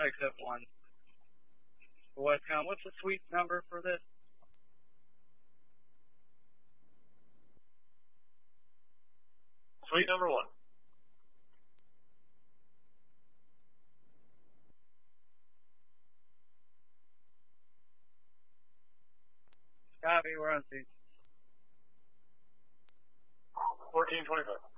except one. Westcom, what's the suite number for this? Suite number 1. Copy, we're on seat. 1425.